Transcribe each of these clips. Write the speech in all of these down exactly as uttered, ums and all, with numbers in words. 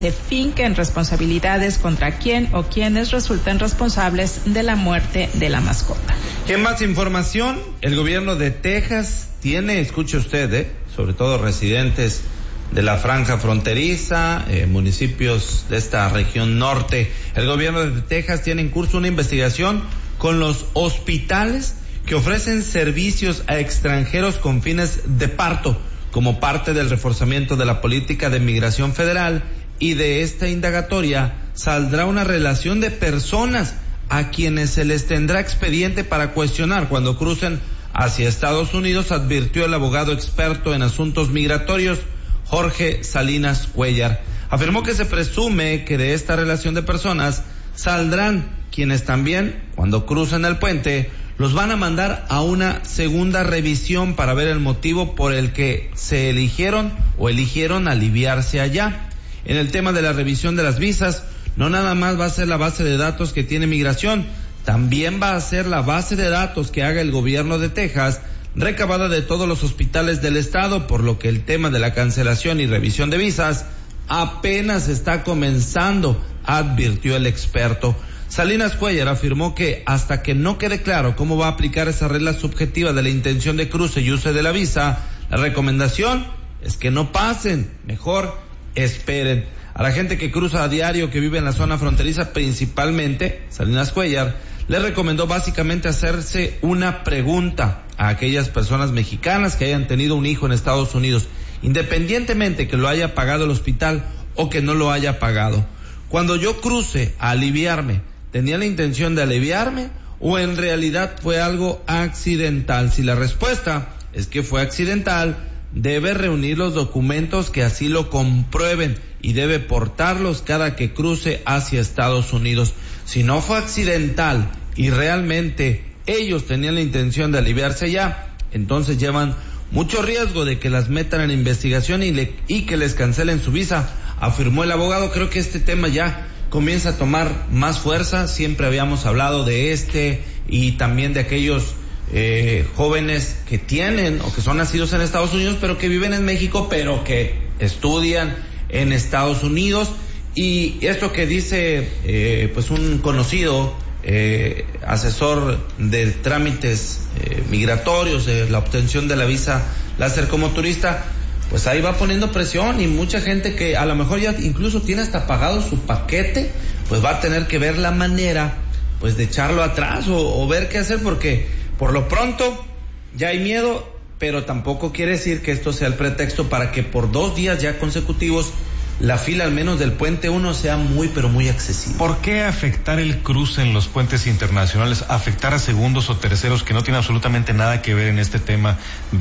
se finquen responsabilidades contra quien o quienes resulten responsables de la muerte de la mascota. ¿Qué más información? El gobierno de Texas tiene, escuche usted, eh, sobre todo residentes de la franja fronteriza, eh, municipios de esta región norte. El gobierno de Texas tiene en curso una investigación con los hospitales que ofrecen servicios a extranjeros con fines de parto, como parte del reforzamiento de la política de migración federal, y de esta indagatoria saldrá una relación de personas a quienes se les tendrá expediente para cuestionar cuando crucen hacia Estados Unidos, advirtió el abogado experto en asuntos migratorios Jorge Salinas Cuellar. Afirmó que se presume que de esta relación de personas saldrán quienes también, cuando crucen el puente, los van a mandar a una segunda revisión para ver el motivo por el que se eligieron o eligieron aliviarse allá. En el tema de la revisión de las visas, no nada más va a ser la base de datos que tiene migración, también va a ser la base de datos que haga el gobierno de Texas, recabada de todos los hospitales del estado, por lo que el tema de la cancelación y revisión de visas apenas está comenzando, advirtió el experto. Salinas Cuellar afirmó que hasta que no quede claro cómo va a aplicar esa regla subjetiva de la intención de cruce y uso de la visa, la recomendación es que no pasen, mejor esperen. A la gente que cruza a diario, que vive en la zona fronteriza principalmente, Salinas Cuellar le recomendó básicamente hacerse una pregunta a aquellas personas mexicanas que hayan tenido un hijo en Estados Unidos, independientemente que lo haya pagado el hospital o que no lo haya pagado. Cuando yo cruce a aliviarme, ¿tenía la intención de aliviarme o en realidad fue algo accidental? Si la respuesta es que fue accidental, debe reunir los documentos que así lo comprueben y debe portarlos cada que cruce hacia Estados Unidos. Si no fue accidental y realmente ellos tenían la intención de aliviarse ya, entonces llevan mucho riesgo de que las metan en investigación y, le, y que les cancelen su visa, afirmó el abogado. Creo que este tema ya comienza a tomar más fuerza. Siempre habíamos hablado de este y también de aquellos eh, jóvenes que tienen o que son nacidos en Estados Unidos pero que viven en México pero que estudian en Estados Unidos. Y esto que dice eh, pues un conocido eh, asesor de trámites eh, migratorios, de la obtención de la visa láser como turista, pues ahí va poniendo presión, y mucha gente que a lo mejor ya incluso tiene hasta pagado su paquete, pues va a tener que ver la manera pues de echarlo atrás o, o ver qué hacer, porque por lo pronto ya hay miedo, pero tampoco quiere decir que esto sea el pretexto para que por dos días ya consecutivos la fila al menos del puente uno sea muy pero muy accesible. ¿Por qué afectar el cruce en los puentes internacionales, afectar a segundos o terceros que no tienen absolutamente nada que ver en este tema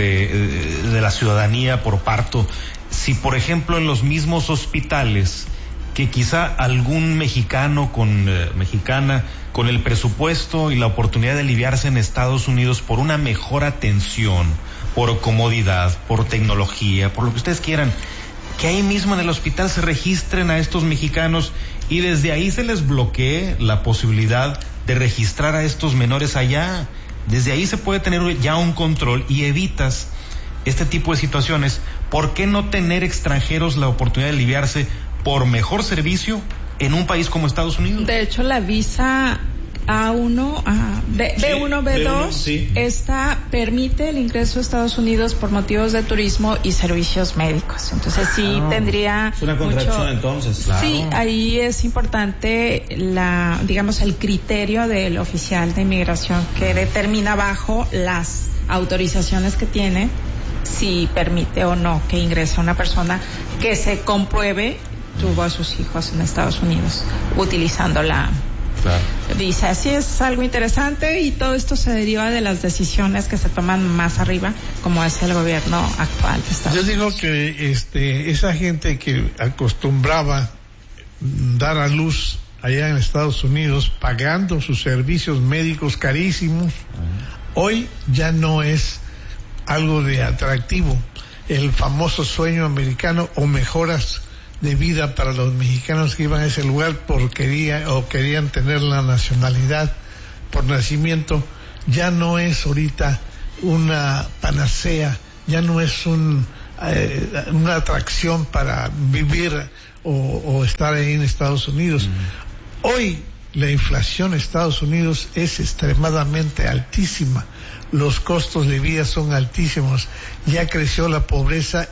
de, de la ciudadanía por parto? Si por ejemplo en los mismos hospitales que quizá algún mexicano con eh, mexicana con el presupuesto y la oportunidad de aliviarse en Estados Unidos por una mejor atención, por comodidad, por tecnología, por lo que ustedes quieran, que ahí mismo en el hospital se registren a estos mexicanos y desde ahí se les bloquee la posibilidad de registrar a estos menores allá. Desde ahí se puede tener ya un control y evitas este tipo de situaciones. ¿Por qué no tener extranjeros la oportunidad de aliviarse por mejor servicio en un país como Estados Unidos? De hecho, la visa A uno, a B, sí, B uno, B dos, B uno, sí. Esta permite el ingreso a Estados Unidos por motivos de turismo y servicios médicos. Entonces sí claro. tendría Es una contracción mucho, entonces. Claro. Sí, ahí es importante la, digamos, el criterio del oficial de inmigración que determina bajo las autorizaciones que tiene si permite o no que ingrese una persona que se compruebe tuvo a sus hijos en Estados Unidos utilizando la Claro. visa. Así es algo interesante, y todo esto se deriva de las decisiones que se toman más arriba, como es el gobierno actual de Estados Yo Unidos. digo que este esa gente que acostumbraba dar a luz allá en Estados Unidos pagando sus servicios médicos carísimos, uh-huh. hoy ya no es algo de atractivo. El famoso sueño americano o mejoras de vida para los mexicanos que iban a ese lugar por quería o querían tener la nacionalidad por nacimiento, ya no es ahorita una panacea, ya no es un eh, una atracción para vivir o, o estar ahí en Estados Unidos. Mm. Hoy la inflación en Estados Unidos es extremadamente altísima, los costos de vida son altísimos, ya creció la pobreza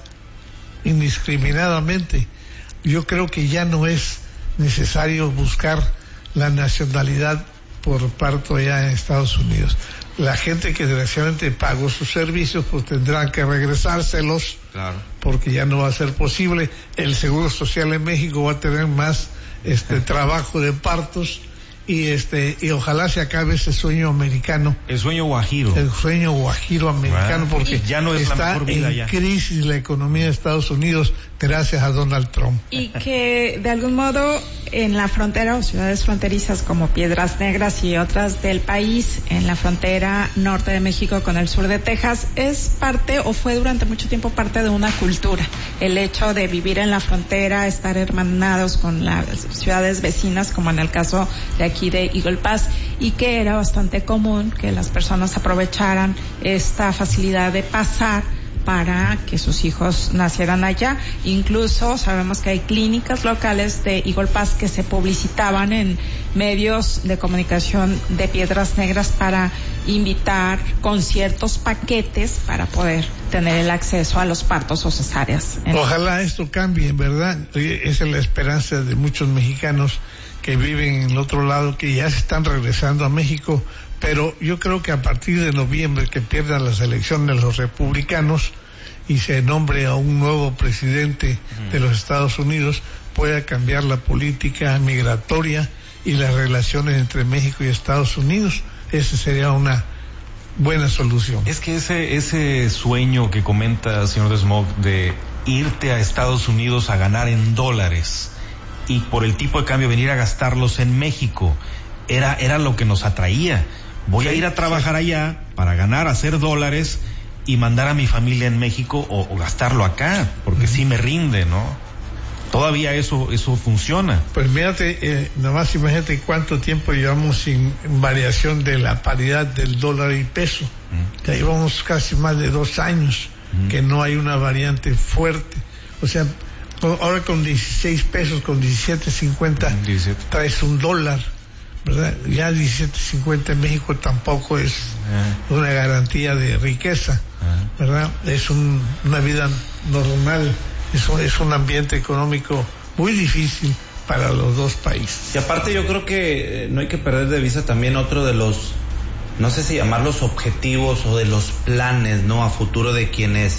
indiscriminadamente. Yo creo que ya no es necesario buscar la nacionalidad por parte allá en Estados Unidos. La gente que desgraciadamente pagó sus servicios pues tendrán que regresárselos, claro, porque ya no va a ser posible. El Seguro Social en México va a tener más este trabajo de partos y este y ojalá se acabe ese sueño americano, el sueño guajiro, el sueño guajiro americano, wow, porque ya no es está la mejor vida en ya. crisis la economía de Estados Unidos gracias a Donald Trump. Y que de algún modo en la frontera o ciudades fronterizas como Piedras Negras y otras del país, en la frontera norte de México con el sur de Texas, es parte o fue durante mucho tiempo parte de una cultura. El hecho de vivir en la frontera, estar hermanados con las ciudades vecinas, como en el caso de aquí de Eagle Pass, y que era bastante común que las personas aprovecharan esta facilidad de pasar para que sus hijos nacieran allá. Incluso sabemos que hay clínicas locales de Eagle Pass que se publicitaban en medios de comunicación de Piedras Negras para invitar con ciertos paquetes para poder tener el acceso a los partos o cesáreas. Ojalá esto cambie, en verdad. Esa es la esperanza de muchos mexicanos que viven en el otro lado, que ya se están regresando a México. Pero yo creo que a partir de noviembre, que pierdan las elecciones los republicanos y se nombre a un nuevo presidente de los Estados Unidos, pueda cambiar la política migratoria y las relaciones entre México y Estados Unidos. Esa sería una buena solución. Es que ese ese sueño que comenta, señor Desmog, de irte a Estados Unidos a ganar en dólares y por el tipo de cambio venir a gastarlos en México, era era lo que nos atraía. Voy sí, a ir a trabajar sí. allá para ganar, hacer dólares y mandar a mi familia en México o, o gastarlo acá, porque uh-huh. sí me rinde, ¿no? Todavía eso eso funciona. Pues mírate, eh, nomás imagínate cuánto tiempo llevamos sin variación de la paridad del dólar y peso. Uh-huh. Ya llevamos casi más de dos años uh-huh. que no hay una variante fuerte. O sea, ahora con dieciséis pesos, con diecisiete cincuenta diecisiete traes un dólar, ¿verdad? Ya diecisiete cincuenta en México tampoco es uh-huh. una garantía de riqueza, uh-huh. ¿verdad? Es un, una vida normal, es un, es un ambiente económico muy difícil para los dos países. Y aparte yo creo que eh, no hay que perder de vista también otro de los, no sé si llamarlos objetivos o de los planes, ¿no? A futuro de quienes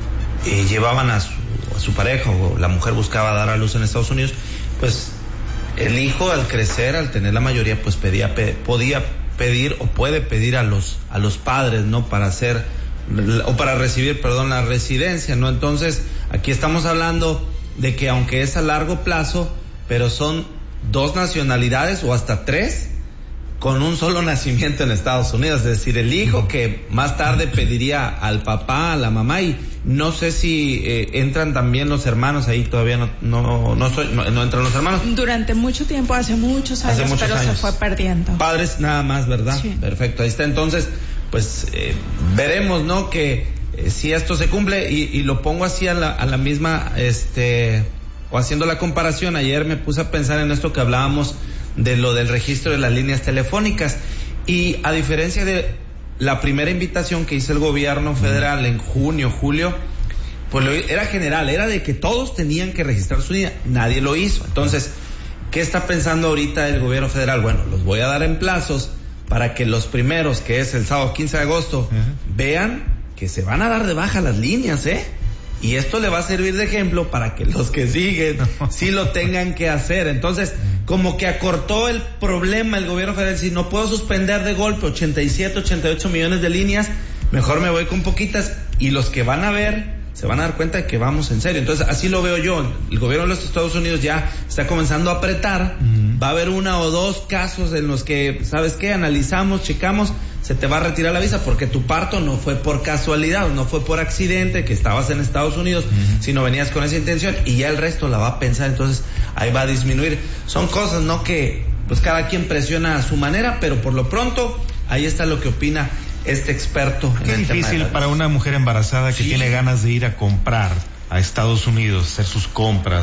eh, llevaban a su, a su pareja o la mujer buscaba dar a luz en Estados Unidos, pues el hijo al crecer, al tener la mayoría, pues pedía, pe, podía pedir o puede pedir a los a los padres, ¿no? Para hacer o para recibir, perdón, la residencia, ¿no? Entonces, aquí estamos hablando de que aunque es a largo plazo, pero son dos nacionalidades o hasta tres con un solo nacimiento en Estados Unidos, es decir, el hijo que más tarde pediría al papá, a la mamá, y no sé si eh, entran también los hermanos, ahí todavía no no no, soy, no no entran los hermanos. Durante mucho tiempo, hace muchos años, hace muchos pero años. Se fue perdiendo. Padres nada más, ¿verdad? Sí. Perfecto, ahí está. Entonces, pues eh, veremos, ¿no? Que eh, si esto se cumple y, y lo pongo así a la, a la misma, este, o haciendo la comparación. Ayer me puse a pensar en esto que hablábamos de lo del registro de las líneas telefónicas, y a diferencia de la primera invitación que hizo el gobierno federal en junio, julio, pues lo, era general, era de que todos tenían que registrar su línea, nadie lo hizo. Entonces, ¿qué está pensando ahorita el gobierno federal? Bueno, los voy a dar en plazos para que los primeros, que es el sábado quince de agosto, uh-huh. vean que se van a dar de baja las líneas, ¿eh? Y esto le va a servir de ejemplo para que los que siguen sí lo tengan que hacer. Entonces, como que acortó el problema el gobierno federal. Si no puedo suspender de golpe ochenta y siete, ochenta y ocho millones de líneas, mejor me voy con poquitas, y los que van a ver se van a dar cuenta de que vamos en serio. Entonces, así lo veo yo. El gobierno de los Estados Unidos ya está comenzando a apretar. Uh-huh. Va a haber una o dos casos en los que, ¿sabes qué? Analizamos, checamos, se te va a retirar la visa porque tu parto no fue por casualidad, no fue por accidente que estabas en Estados Unidos, uh-huh. sino venías con esa intención, y ya el resto la va a pensar. Entonces, ahí va a disminuir. Son cosas, ¿no? Que, pues, cada quien presiona a su manera, pero por lo pronto, ahí está lo que opina este experto. Qué en el difícil tema para una mujer embarazada que sí. tiene ganas de ir a comprar a Estados Unidos, hacer sus compras,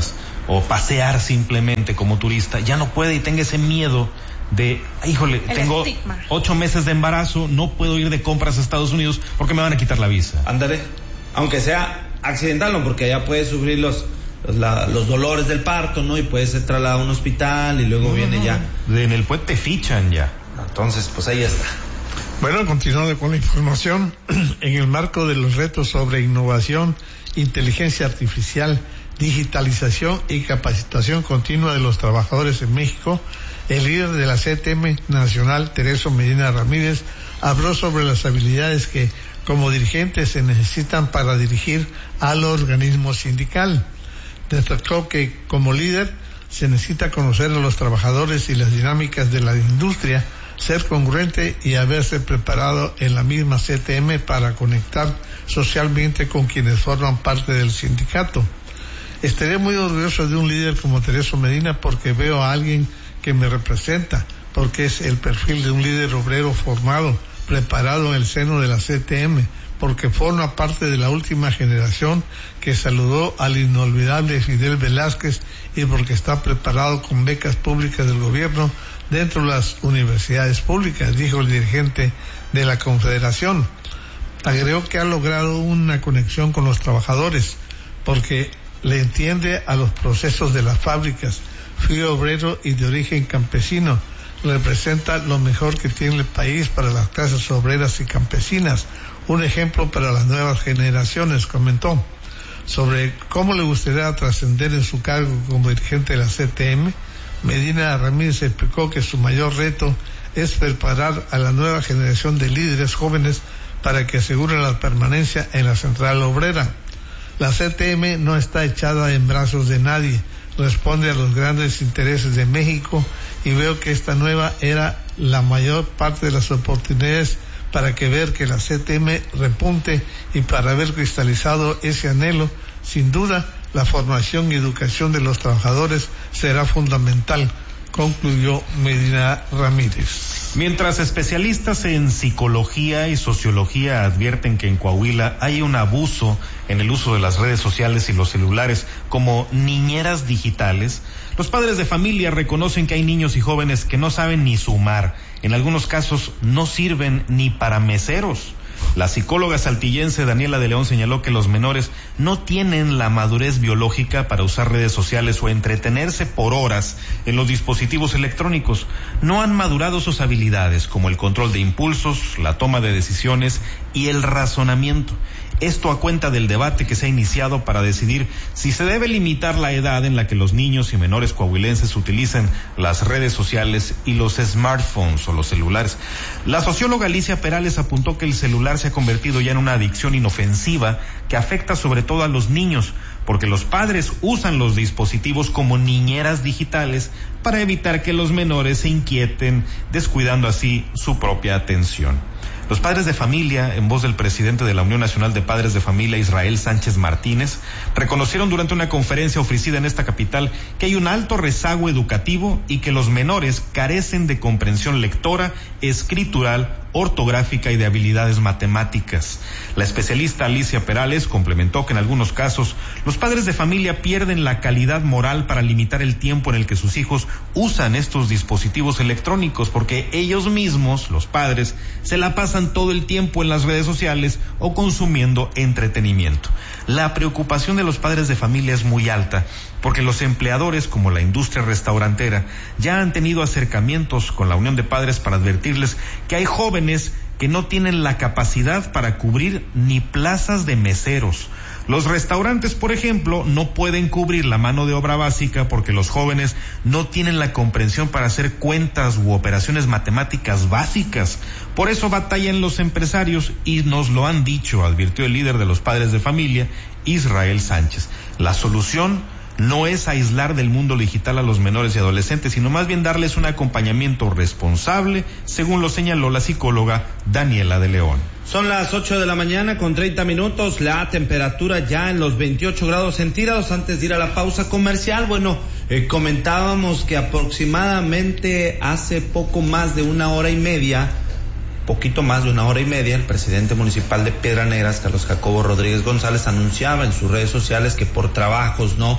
o pasear simplemente como turista, ya no puede y tenga ese miedo de, híjole, el tengo estigma. ocho meses de embarazo, no puedo ir de compras a Estados Unidos porque me van a quitar la visa. Ándale, aunque sea accidental, ¿no? Porque allá puede sufrir los, los, la, los dolores del parto, ¿no? Y puede ser trasladado a un hospital y luego No, viene no, ya. En el puente fichan ya. Entonces, pues ahí está. Bueno, continuando con la información, en el marco de los retos sobre innovación, inteligencia artificial, digitalización y capacitación continua de los trabajadores en México, el líder de la C T M nacional, Tereso Medina Ramírez, habló sobre las habilidades que como dirigentes se necesitan para dirigir al organismo sindical. Destacó que como líder se necesita conocer a los trabajadores y las dinámicas de la industria, ser congruente y haberse preparado en la misma C T M para conectar socialmente con quienes forman parte del sindicato. Estaré muy orgulloso de un líder como Tereso Medina porque veo a alguien que me representa, porque es el perfil de un líder obrero formado, preparado en el seno de la C T M, porque forma parte de la última generación que saludó al inolvidable Fidel Velázquez y porque está preparado con becas públicas del gobierno dentro de las universidades públicas, dijo el dirigente de la Confederación. Agregó que ha logrado una conexión con los trabajadores porque le entiende a los procesos de las fábricas. Fui obrero y de origen campesino. Representa lo mejor que tiene el país para las clases obreras y campesinas. Un ejemplo para las nuevas generaciones, comentó. Sobre cómo le gustaría trascender en su cargo como dirigente de la C T M, Medina Ramírez explicó que su mayor reto es preparar a la nueva generación de líderes jóvenes para que aseguren la permanencia en la central obrera. La C T M no está echada en brazos de nadie, responde a los grandes intereses de México y veo que esta nueva era la mayor parte de las oportunidades para que ver que la C T M repunte y para haber cristalizado ese anhelo, sin duda la formación y educación de los trabajadores será fundamental, concluyó Medina Ramírez. Mientras especialistas en psicología y sociología advierten que en Coahuila hay un abuso en el uso de las redes sociales y los celulares como niñeras digitales, los padres de familia reconocen que hay niños y jóvenes que no saben ni sumar, en algunos casos no sirven ni para meseros. La psicóloga saltillense Daniela de León señaló que los menores no tienen la madurez biológica para usar redes sociales o entretenerse por horas en los dispositivos electrónicos. No han madurado sus habilidades como el control de impulsos, la toma de decisiones y el razonamiento. Esto a cuenta del debate que se ha iniciado para decidir si se debe limitar la edad en la que los niños y menores coahuilenses utilicen las redes sociales y los smartphones o los celulares. La socióloga Alicia Perales apuntó que el celular se ha convertido ya en una adicción inofensiva que afecta sobre todo a los niños, porque los padres usan los dispositivos como niñeras digitales para evitar que los menores se inquieten, descuidando así su propia atención. Los padres de familia, en voz del presidente de la Unión Nacional de Padres de Familia, Israel Sánchez Martínez, reconocieron durante una conferencia ofrecida en esta capital que hay un alto rezago educativo y que los menores carecen de comprensión lectora, escritural, ortográfica y de habilidades matemáticas. La especialista Alicia Perales complementó que en algunos casos los padres de familia pierden la calidad moral para limitar el tiempo en el que sus hijos usan estos dispositivos electrónicos, porque ellos mismos, los padres, se la pasan todo el tiempo en las redes sociales o consumiendo entretenimiento. La preocupación de los padres de familia es muy alta, porque los empleadores, como la industria restaurantera, ya han tenido acercamientos con la Unión de Padres para advertirles que hay jóvenes que no tienen la capacidad para cubrir ni plazas de meseros. Los restaurantes, por ejemplo, no pueden cubrir la mano de obra básica porque los jóvenes no tienen la comprensión para hacer cuentas u operaciones matemáticas básicas. Por eso batallan los empresarios y nos lo han dicho, advirtió el líder de los padres de familia, Israel Sánchez. La solución no es aislar del mundo digital a los menores y adolescentes, sino más bien darles un acompañamiento responsable, según lo señaló la psicóloga Daniela de León. Son las ocho de la mañana con treinta minutos, la temperatura ya en los veintiocho grados centígrados. Antes de ir a la pausa comercial, bueno, eh, comentábamos que aproximadamente hace poco más de una hora y media, poquito más de una hora y media, el presidente municipal de Piedras Negras, Carlos Jacobo Rodríguez González, anunciaba en sus redes sociales que por trabajos, ¿no?,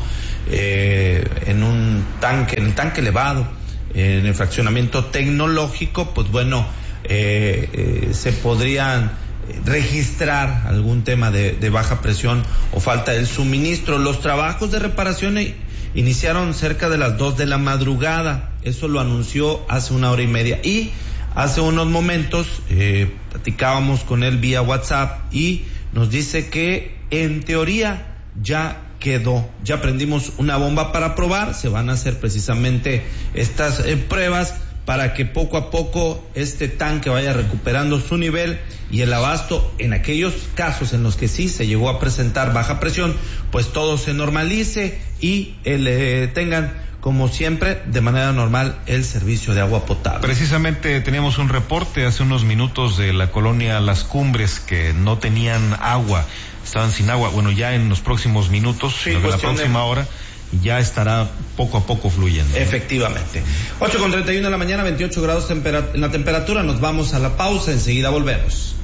eh, en un tanque, en el tanque elevado, en el fraccionamiento tecnológico, pues bueno, eh, eh, se podrían registrar algún tema de, de baja presión o falta del suministro. Los trabajos de reparación iniciaron cerca de las dos de la madrugada, eso lo anunció hace una hora y media, y hace unos momentos eh, platicábamos con él vía WhatsApp y nos dice que en teoría ya quedó, ya prendimos una bomba para probar, se van a hacer precisamente estas eh, pruebas para que poco a poco este tanque vaya recuperando su nivel y el abasto en aquellos casos en los que sí se llegó a presentar baja presión, pues todo se normalice y el, eh, tengan como siempre de manera normal el servicio de agua potable. Precisamente teníamos un reporte hace unos minutos de la colonia Las Cumbres que no tenían agua, estaban sin agua. Bueno, ya en los próximos minutos, sí, en la próxima de... hora ya estará poco a poco fluyendo. Efectivamente. ocho con treinta y uno de la mañana, veintiocho grados tempera- en la temperatura. Nos vamos a la pausa, enseguida volvemos.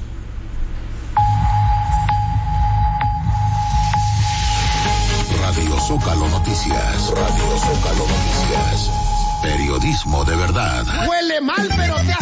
Radio Zócalo Noticias. Radio Zócalo Noticias. Periodismo de verdad. Huele mal, pero te